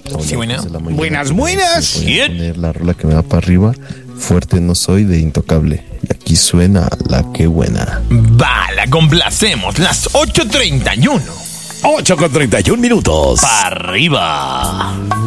Sí, bueno. Buenas, buenas. Voy a ¿Quién? poner la rola que me va para arriba. Fuerte no soy, de Intocable. Y aquí suena La Que Buena. Va, la complacemos. Las 8:31. 8:31 minutos. Para arriba.